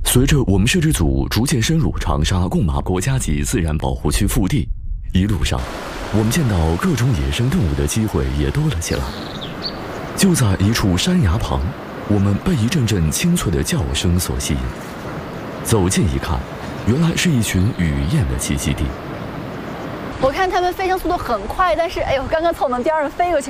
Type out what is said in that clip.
随着我们摄制组逐渐深入长沙贡马国家级自然保护区腹地，一路上，我们见到各种野生动物的机会也多了起来。就在一处山崖旁，我们被一阵阵清脆的叫声所吸引。走近一看，原来是一群雨燕的栖息地。 我看它们飞行速度很快，但是哎呦，刚刚从我们边上飞过去。